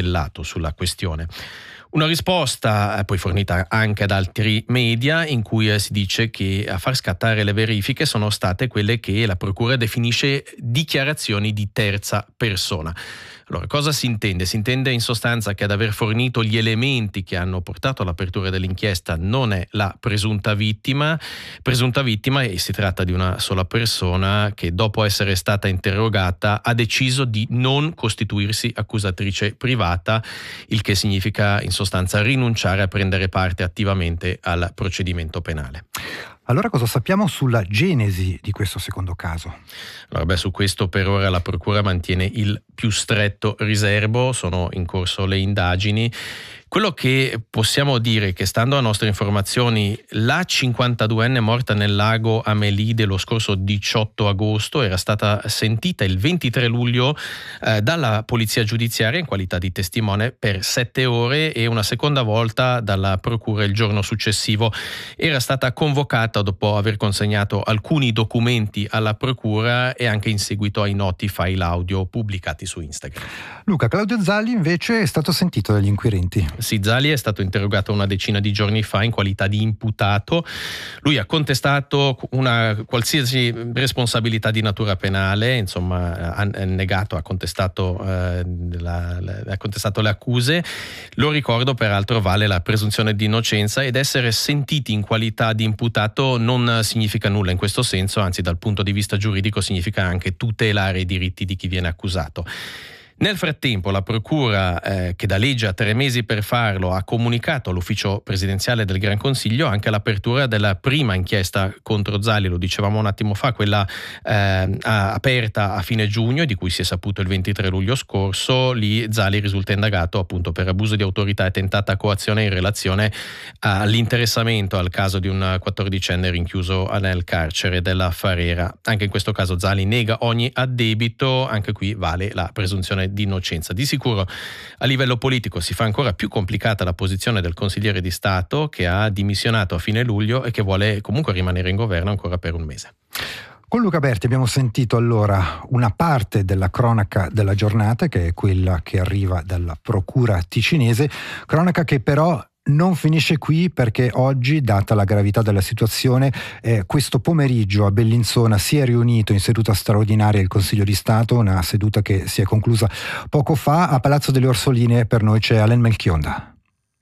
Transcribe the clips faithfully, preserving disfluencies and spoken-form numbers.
appellato sulla questione. Una risposta poi fornita anche ad altri media, in cui si dice che a far scattare le verifiche sono state quelle che la procura definisce dichiarazioni di terza persona. Allora, cosa si intende? Si intende in sostanza che ad aver fornito gli elementi che hanno portato all'apertura dell'inchiesta non è la presunta vittima, presunta vittima e si tratta di una sola persona che dopo essere stata interrogata ha deciso di non costituirsi accusatrice privata, il che significa in sostanza rinunciare a prendere parte attivamente al procedimento penale. Allora cosa sappiamo sulla genesi di questo secondo caso? Allora, beh, su questo per ora la procura mantiene il più stretto riserbo, sono in corso le indagini. Quello che possiamo dire è che, stando a nostre informazioni, la cinquantaduenne morta nel lago Amélie lo scorso diciotto agosto era stata sentita il ventitré luglio eh, dalla polizia giudiziaria in qualità di testimone per sette ore e una seconda volta dalla procura il giorno successivo. Era stata convocata dopo aver consegnato alcuni documenti alla procura e anche in seguito ai noti file audio pubblicati su Instagram. Luca, Claudio Zali invece è stato sentito dagli inquirenti. Sì, Zali è stato interrogato una decina di giorni fa in qualità di imputato. Lui ha contestato una qualsiasi responsabilità di natura penale, insomma ha negato, ha contestato, eh, la, la, ha contestato le accuse. Lo ricordo, peraltro, vale la presunzione di innocenza ed essere sentiti in qualità di imputato non significa nulla in questo senso, anzi dal punto di vista giuridico significa anche tutelare i diritti di chi viene accusato. Nel frattempo la procura, eh, che da legge ha tre mesi per farlo, ha comunicato all'ufficio presidenziale del Gran Consiglio anche l'apertura della prima inchiesta contro Zali, lo dicevamo un attimo fa, quella eh, aperta a fine giugno, di cui si è saputo il ventitré luglio scorso. Lì Zali risulta indagato appunto per abuso di autorità e tentata coazione in relazione all'interessamento al caso di un quattordicenne rinchiuso nel carcere della Farera. Anche in questo caso Zali nega ogni addebito, anche qui vale la presunzione di innocenza. Di sicuro a livello politico si fa ancora più complicata la posizione del consigliere di Stato, che ha dimissionato a fine luglio e che vuole comunque rimanere in governo ancora per un mese. Con Luca Berti abbiamo sentito allora una parte della cronaca della giornata, che è quella che arriva dalla procura ticinese, cronaca che però non finisce qui, perché oggi, data la gravità della situazione, eh, questo pomeriggio a Bellinzona si è riunito in seduta straordinaria il Consiglio di Stato, una seduta che si è conclusa poco fa. A Palazzo delle Orsoline per noi c'è Alain Melchionda.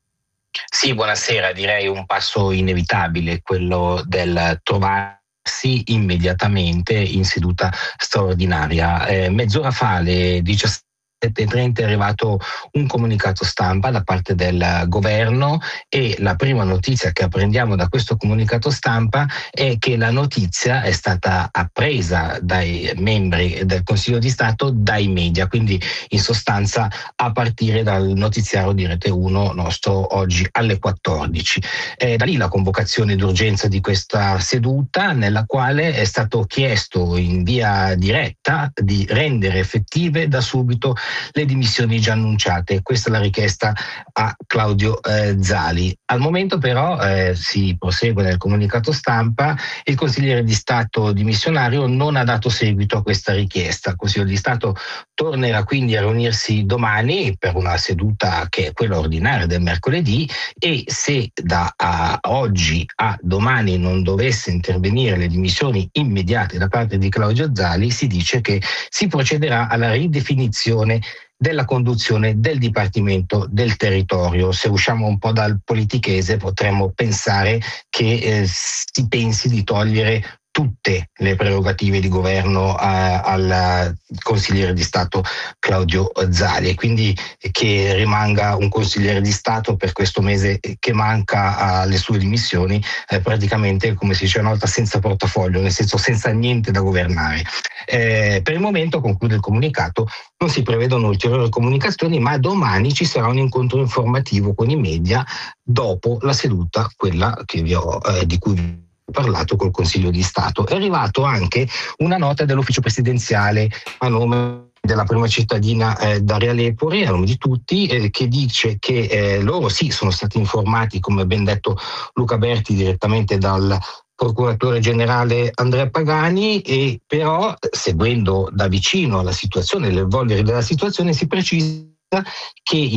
Sì, buonasera. Direi un passo inevitabile, quello del trovarsi immediatamente in seduta straordinaria. Eh, mezz'ora fa, alle diciassette e trenta, è arrivato un comunicato stampa da parte del governo e la prima notizia che apprendiamo da questo comunicato stampa è che la notizia è stata appresa dai membri del Consiglio di Stato dai media, quindi in sostanza a partire dal notiziario di Rete uno nostro oggi alle quattordici. È da lì la convocazione d'urgenza di questa seduta, nella quale è stato chiesto in via diretta di rendere effettive da subito le dimissioni già annunciate. Questa è la richiesta a Claudio eh, Zali. Al momento però eh, si prosegue nel comunicato stampa. Il consigliere di Stato dimissionario non ha dato seguito a questa richiesta. Il Consiglio di Stato tornerà quindi a riunirsi domani per una seduta che è quella ordinaria del mercoledì, e se da a oggi a domani non dovesse intervenire le dimissioni immediate da parte di Claudio Zali, si dice che si procederà alla ridefinizione della conduzione del Dipartimento del Territorio. Se usciamo un po' dal politichese, potremmo pensare che eh, si pensi di togliere tutte le prerogative di governo a, al consigliere di Stato Claudio Zali, e quindi che rimanga un consigliere di Stato per questo mese che manca alle sue dimissioni, eh, praticamente, come si dice una volta, senza portafoglio, nel senso senza niente da governare. Eh, per il momento, conclude il comunicato, non si prevedono ulteriori comunicazioni, ma domani ci sarà un incontro informativo con i media dopo la seduta, quella che vi ho, eh, di cui vi parlato col Consiglio di Stato. È arrivato anche una nota dell'ufficio presidenziale a nome della prima cittadina eh, Daria Lepori, a nome di tutti, eh, che dice che eh, loro sì sono stati informati, come ben detto Luca Berti, direttamente dal procuratore generale Andrea Pagani, e però seguendo da vicino la situazione, l'evolvere della situazione, si precisa che